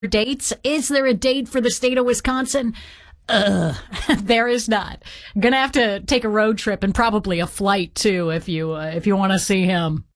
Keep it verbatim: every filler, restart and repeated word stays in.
dates. Is there a date for the state of Wisconsin? Uh, there is not. Gonna have to take a road trip and probably a flight too if you uh, if you want to see him.